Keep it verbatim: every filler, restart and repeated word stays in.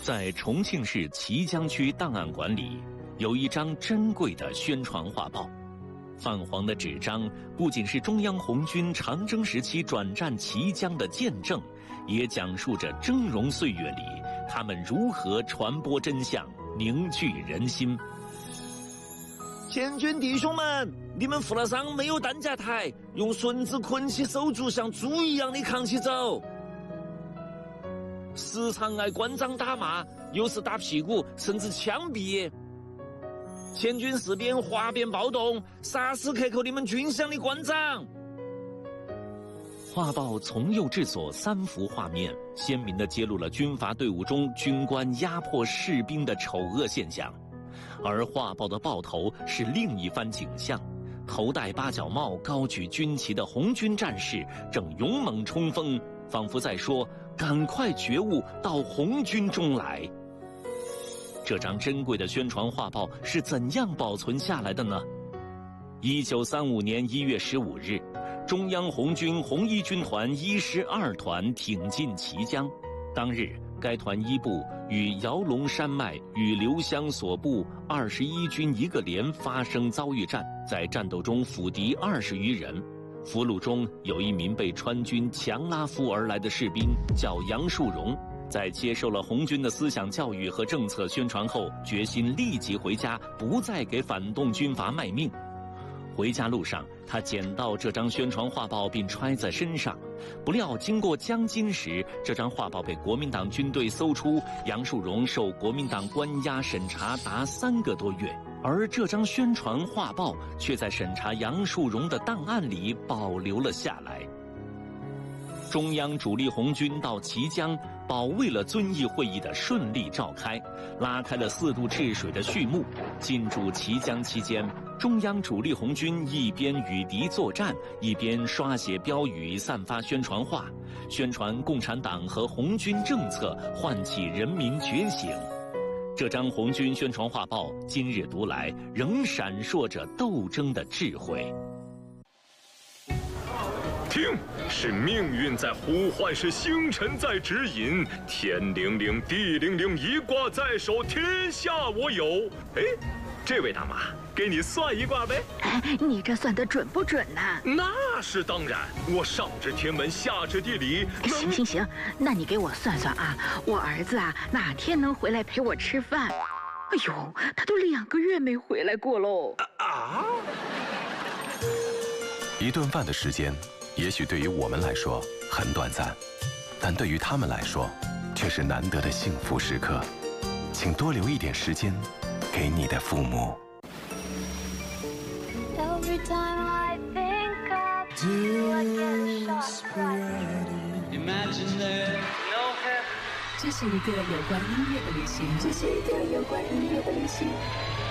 在重庆市綦江区档案馆里，有一张珍贵的宣传画报。泛黄的纸张不仅是中央红军长征时期转战綦江的见证，也讲述着峥嵘岁月里他们如何传播真相、凝聚人心。 前军弟兄们，你们负了伤没有担架抬，用绳子捆起手足，像猪一样的扛起走。时常挨官长打骂，有时打屁股，甚至枪毙。前军士兵哗变暴动，杀死克扣你们军饷的官长。 画报从右至左三幅画面，鲜明地揭露了军阀队伍中军官压迫士兵的丑恶现象。而画报的报头是另一番景象，头戴八角帽、高举军旗的红军战士正勇猛冲锋，仿佛在说：“赶快觉悟，到红军中来。”这张珍贵的宣传画报是怎样保存下来的呢？一九三五年一月十五日，中央红军红一军团一师二团挺进綦江。当日，该团一部与姚龙山脉与刘湘所部二十一军一个连发生遭遇战，在战斗中俘敌二十余人。俘虏中有一名被川军强拉夫而来的士兵，叫杨树荣。在接受了红军的思想教育和政策宣传后，决心立即回家，不再给反动军阀卖命。回家路上，他捡到这张宣传画报并揣在身上，不料经过江津时，这张画报被国民党军队搜出，杨树荣受国民党关押审查达三个多月，而这张宣传画报却在审查杨树荣的档案里保留了下来。中央主力红军到綦江，保卫了遵义会议的顺利召开，拉开了四渡治水的序幕。进驻綦江期间，中央主力红军一边与敌作战，一边刷写标语、散发宣传画，宣传共产党和红军政策，唤起人民觉醒。这张红军宣传画报今日读来，仍闪烁着斗争的智慧。 听，是命运在呼唤，是星辰在指引。天灵灵，地灵灵，一卦在手，天下我有。哎，这位大妈，给你算一卦呗。 哎，你这算得准不准呢？ 那是当然，我上知天文，下知地理。 行行行，那你给我算算啊，我儿子啊哪天能回来陪我吃饭？哎呦，他都两个月没回来过喽。 啊！ 一顿饭的时间，也许对于我们来说很短暂，但对于他们来说，却是难得的幸福时刻。请多留一点时间给你的父母。 Every time I think of you, I get shot. Imagine there no heaven. 这是一个有关音乐的旅行， 这是一个有关音乐的旅行。